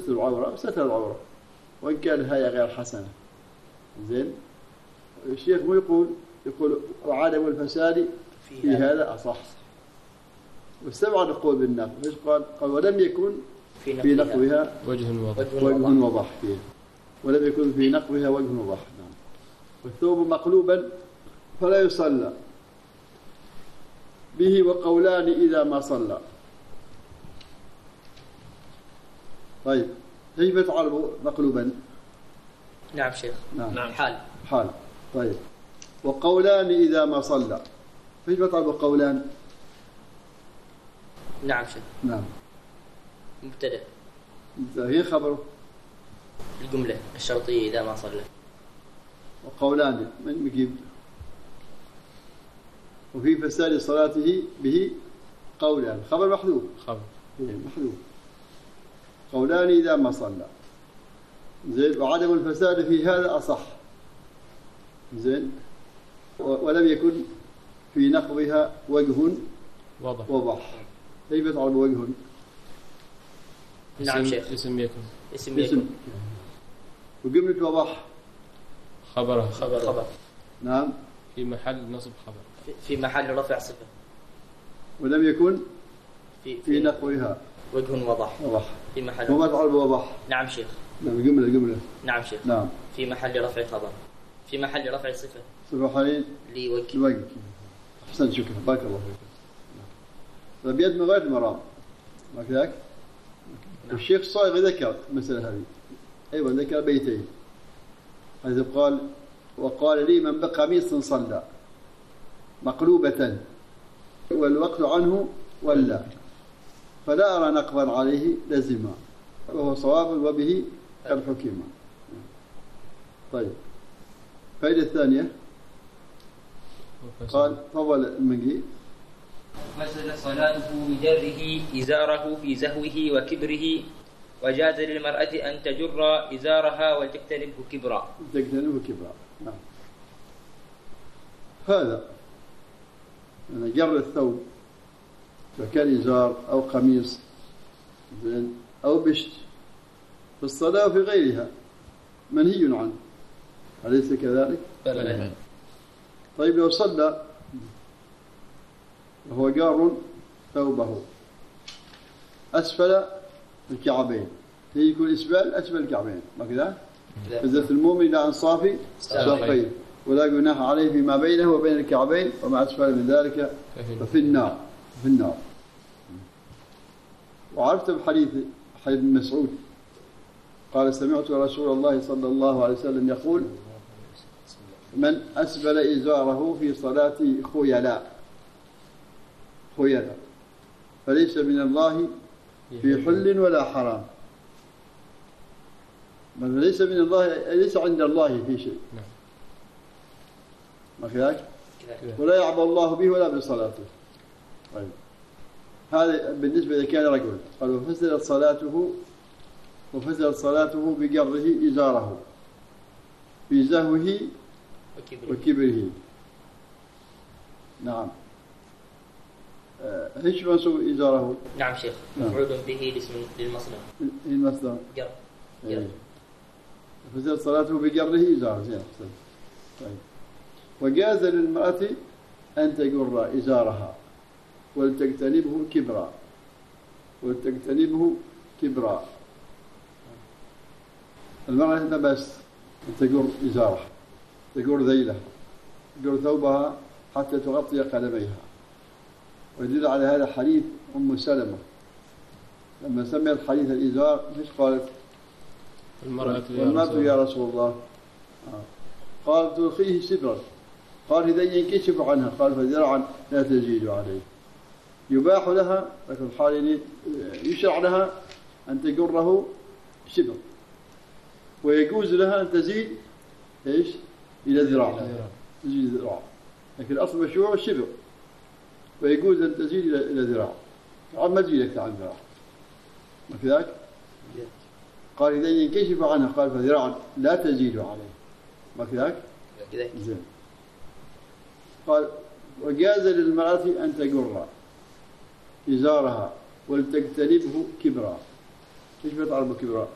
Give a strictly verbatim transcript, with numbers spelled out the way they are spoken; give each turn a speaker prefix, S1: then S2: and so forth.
S1: ستر العورة ستر العورة وإن كان الهيئة غير حسنة. زين. الشيخ مو يقول يقول وعدم الفساد في هذا أصح، واستبعد القول بالنقض. ايش قال؟ قال ولم يكن في نقضها وجه وضح وجه وضح فيه، ولم يكن في نقضها وجه وضح. نعم. والثوب مقلوبا فلا يصلى به، وقولان إذا ما صلى. طيب كيف يفعل مقلوبا؟
S2: نعم شيخ.
S1: نعم.
S2: نعم. حال
S1: حال. طيب وقولان إذا ما صلى، كيف يفعل قولان؟
S2: نعم شيخ.
S1: نعم.
S2: مبتدأ.
S1: هي خبره
S2: الجملة الشرطية إذا ما صلى.
S1: وقولان من بجيب؟ وفي فساد صلاته به قولان، خبر محذوف.
S3: خبر
S1: محذوف. قولان إذا ما صلى. زين. وعدم الفساد في هذا أصح. زين. ولم يكن في نقضها وجه
S3: وضح.
S1: وضح. كيف يطلب وجه؟
S2: نعم شيخ.
S3: اسم يكن.
S2: اسم يكن.
S1: وجملة وضح
S3: خبرها.
S2: خبر. خبر.
S1: نعم.
S3: في محل نصب خبر.
S2: في محل رفع صفة.
S1: ولم يكن
S2: في
S1: في, في نقضها
S2: وجه وضح.
S1: وضح.
S2: في محل.
S1: وما طلب وضح.
S2: نعم شيخ.
S1: نعم. جملة جملة.
S2: نعم شيخ.
S1: نعم.
S2: في محل رفع خبر. في محل رفع صفة.
S1: صفة حالين
S2: لوجه.
S1: لوجه. أحسن. شكرا. بارك الله فيك. فبيد من غير المرام. ما كذاك؟ نعم. الشيخ صايغ ذكر مثل هذه. أيوة ذكر بيتين، حيث قال وقال لي من بقميص صلى مقلوبة والوقت عنه ولا، فلا أرى نقضا عليه لزما، وهو صواب وبه قد حكم. طيب فائدة الثانية قال فضل المنجي
S2: فسد صلاته بجره إزاره في زهوه وكبره، وجاز للمرأة أن تجر إزارها وتجتنبه كبرا.
S1: تجتنبه كبرا. نعم. هذا أنا جر الثوب فكان إزار أو قميص أو بشت في الصلاة وفي غيرها منهي عنه، أليس كذلك؟
S2: بلى.
S1: طيب لو صلى وهو جار ثوبه أسفل الكعبين، يكون إسبال أسفل الكعبين، ما كذا؟ فزت المؤمن إلى أنصاف ساقيه ولا جناح عليه فيما بينه وبين الكعبين، وما أسفل من ذلك ففي النار. في النار. وعرفت بحديث حديث ابن مسعود قال سمعت رسول الله صلى الله عليه وسلم يقول من أسبل إزاره في صلاة خيلاء خيلاء فليس من الله في حل ولا حرام. من ليس من الله ليس عند الله في شيء، ما كذلك؟ ولا يعبأ الله به ولا بصلاته. طيب هذا بالنسبة إذا كان رجل. قال وفسدت صلاته وفسدت صلاته بجره إزاره في زهوه وكبره. نعم. ايش منصوب إزاره؟
S2: نعم شيخ. مفعول به لاسم للمصدر.
S1: المصدر
S2: جر. جر.
S1: فسدت صلاته بجره إزاره. زين. طيب وجاز للمرأة أن تجر إزارها ولتجتنبه كبرا ولتجتنبه كبرا. المرأة لا بأس أن تجر إزارها، تجر ذيلها، تجر ثوبها حتى تغطي قدميها. ويدل على هذا حديث أم سلمة لما سمعت حديث الإزار ايش قالت؟
S3: المرأة
S1: يا رسول الله. آه. قال تلقيه سبرا. قال إذا ينكشف عنها قال فذرعا لا تزيد عليه. يباح لها لكن الحال يشرع لها أن تجره شبر، ويجوز لها أن تزيد إيش إلى ذراع، تزيد ذراع، لكن الأصل مشروع الشبر، ويجوز أن تزيد إلى ذراع. عم ما تزيدك عن ذراع، ما في ذاك؟ قال إذا ينكشف عنها قال فذراعا لا تزيد عليه، ما في ذاك؟ زين. قال وجاز للمرأة أن تجر إزارها ولتجتنبه كبرا. ايش بيطلب كبرا؟